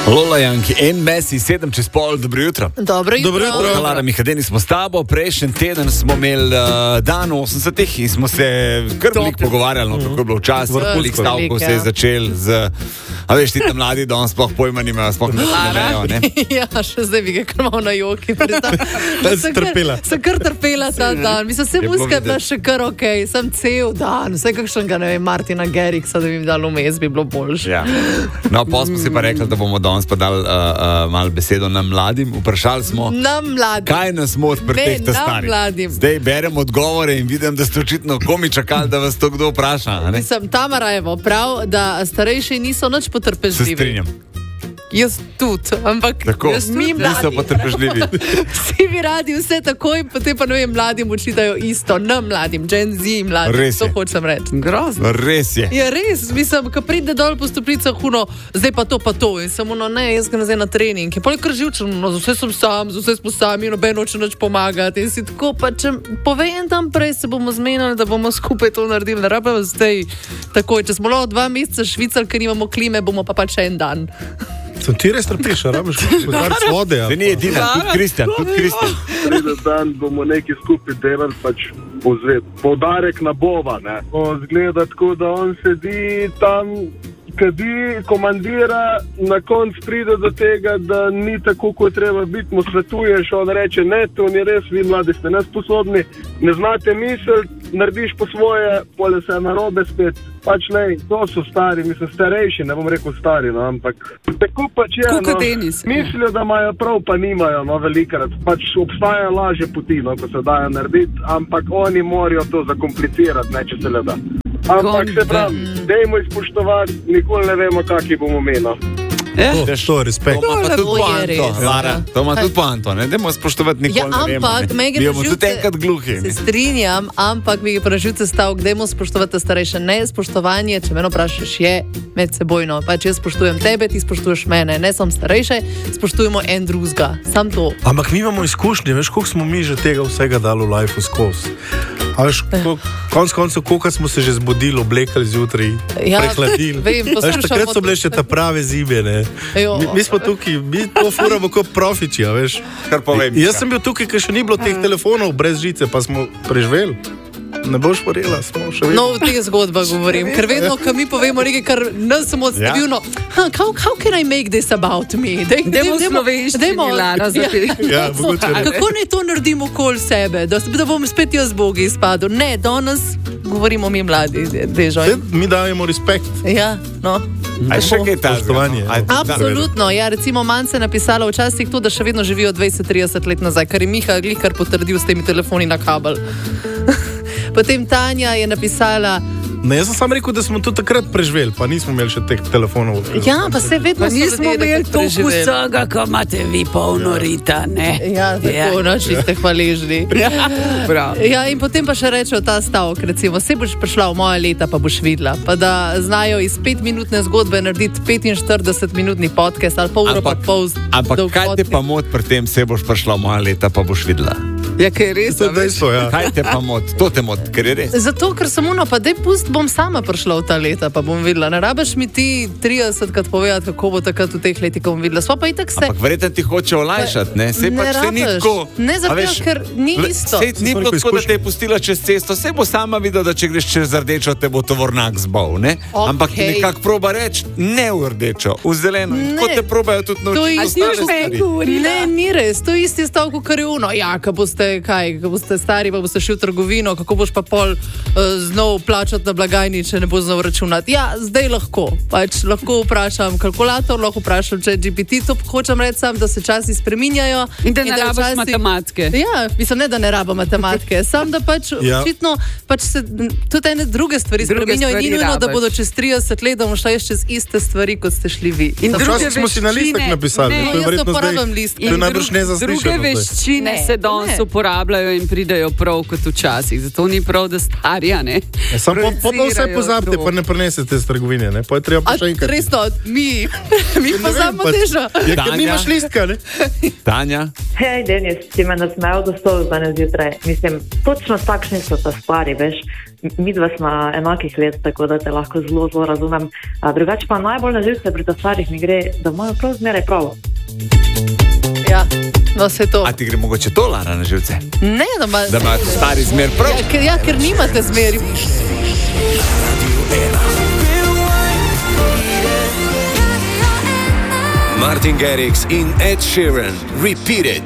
Lola Janki, en Messi, 7:07, dobro jutro. Dobro jutro. Lara Mihadeni smo s tabo, prejšnji teden smo imeli dan 80-ih in smo se kar veliko pogovarjali, kako je bilo včasih, velik stavkov se je začel z, a veš, ti tam mladi, da on sploh pojma nimajo, sploh ne vejo, ne? Ja, še zdaj bi ga kar malo na joki. Sem kar trpela ta dan. Mislim, se muska je bila še kar okej, sem cel dan, vse kakšnega, ne vem, Martina Geriksa, da bi mi dal vmes, bi bilo boljše. Ja. No, pa smo si pa rekli, da bomo danes pa dali malo besedo nam mladim. Vprašali smo, kaj nas moti pri teh starih. Zdaj berem odgovore in vidim, da ste očitno komi čakali, da vas to kdo vpraša. Mislim, Tamara je prav, da starejši niso nič potrpežljivi. Se strinjam. Jaz tudi, ampak mi mladi niso potrpežljivi. Vsi bi radi vse takoj, potem pa ne vem, mladim učitajo isto, nam mladim, Gen Z mladim, to hočem reči. Grozno. Res je. Ja, res, mislim, ko pride dol po stopnicah, zdaj pa to, in samo ne, jaz ga nazaj na trening, je poleg krživčen, z vse sem sam, z vse smo sami, noben hoče nič pomagati, in si tako, pa če povem tam prej, se bomo zmenili, da bomo skupaj to naredili, ne rabimo zdaj takoj, če smo lahko 2 meseca švicali, ker nimamo klime, bomo pa pač en dan. Sem ti res trpiš, rabiš kozarc vode. To ni edina, tudi Kristjan. Preden dan bomo nekaj skupaj delali, pač poudarek na Bova, ne. Zgleda tako, da on sedi tam, kadi, komandira, na konc pride do tega, da ni tako, kot treba biti, mu svetuješ, on reče, ne, to ni res, vi mladi ste nesposobni, ne znate misliti, narediš po svoje, pole se narobe spet. Pač ne, to so stari, mislim, starejši, ne bom rekel stari, no, ampak tako pač je, mislijo, da imajo prav, pa nimajo, no, velikrat. Pač obstajajo lažje poti, no, ko se dajo narediti, ampak oni morajo to zakomplicirati, ne, če se le da. Ampak se pravi, dajmo izpoštovati, nikoli ne vemo, kaki bomo imeli. To je respekt. To ima tudi poanto, Lara. To ima tudi poanto, ne? Dajmo spoštovati nikoli ne vemo. Mi bomo tudi enkrat gluhi. Se strinjam, ampak mi je praživce stavk, dajmo spoštovati starejše. Ne, spoštovanje, če mene vprašaš, je medsebojno. Pač jaz spoštujem tebe, ti spoštuješ mene. Ne sem starejše, spoštujemo en drugega. Sam to. Ampak mi imamo izkušnje, veš, koliko smo mi že tega vsega dali v lifeu skozi. A veš, konc koncev, koliko smo se že zbudili, oblekali zjutraj, prehladili. Veš, takrat so bile še ta prave zime, ne. Mi smo tukaj, mi to furamo kot profiči, a veš. Kar povem. Jaz sem bil tukaj, ker še ni bilo teh telefonov brez žice, pa smo preživeli. Ne boš porela, smo še vedno. No, v teh zgodbah govorim, ker vedno, ko mi povemo nekaj, kar nas samo odstavljeno, how can I make this about me? Dajmo slovenščini, Lara, za te. Kako ne to naredimo okoli sebe, da bom spet jaz Bogi izpadel? Ne, danes govorimo mi mladi, dežo. Mi dajemo respekt. Ja, no. A še kaj spoštovanje. Absolutno, ja, recimo Mance napisala včasih to, da še vedno živijo 20-30 let nazaj, kar je Miha Glikar potrdil s temi telefoni na kabel. Potem Tanja je napisala... Ne, jaz sem sam rekel, da smo to takrat preživeli, pa nismo imeli še teh telefonov. Ja, pa se vedno nismo imeli toliko vsega, ko imate vi polno rita, ne? Ja, tako, noči ste hvaležni. Ja, in potem pa še rečejo ta stavek, recimo, se boš prišla v moja leta, pa boš videla. Pa da znajo iz 5-minutne zgodbe narediti 45-minutni podcast ali pol ura pa pol. Ampak kaj te pa moti pri tem, se boš prišla v moja leta, pa boš videla? Ja, ker je res, dejstvo, ja. Kaj te pa moti? To te moti, ker je res. Zato, ker sem pa dej pust, bom sama prišla v ta leta, pa bom videla. Ne rabiš mi ti 30krat povedati, kako bo takrat v teh letih, ko bom videla. Sva pa itak se... Ampak verjetno ti hoče olajšati, ne? Sej pač se ni tako... Ne zato, ker ni isto. Sej ni bilo tako, da te je pustila čez cesto. Sej bo sama videla, da če greš čez rdečo, te bo tovornjak zbal, ne? Okay. Ampak nekako proba reči, ne v rdečo, v zeleno. Tako te probajo tudi naučiti. Ne, ni res. To je isti stavek, kar je uno. Ja, ko boste stari, pa boste šli v trgovino, kako boš pa pol znov plačati na blagajni, če ne bo znov računati. Ja, zdaj lahko. Pač lahko vprašam kalkulator, lahko vprašam ChatGPT, to hočem reči sam, da se časi spreminjajo. In da ne rabiš matematike. Ja, mislim, ne, da ne rabim matematike. Sam, da pač očitno pač se tudi ene druge stvari spreminjajo in ni nujno, da bodo čez 30 let, da bomo šla čez iste stvari, kot ste šli vi. In druge smo si na listek napisali. Ne, jaz to porabim list. To je najbrž nezaslišano. Druge veščine se danes uporabljajo in pridejo prav kot včasih. Zato ni prav, da starja, ne? Ja, sam pa vse pozabite, pa ne prenesete z trgovine, ne? Pa je treba pa še enkrat. Resno, mi pozabimo težo. Ja, ker nimaš listka, ne? Tanja, Hej, Denis, ti me nasmejal do stolu danes zjutraj. Mislim, točno takšni so ta stvari, veš. Mi dva smo enakih let, tako da te lahko zelo, zelo razumem. Drugače pa najbolj na živce pri ta stvarih mi gre, da imajo prav zmeraj prav. Ja, no se to. A ti gre mogoče to, Lara, na živce? Ne, da imajo stari zmer prav? Ja, ker nimate zmeri. Martin Garrix in Ed Sheeran, Repeat It.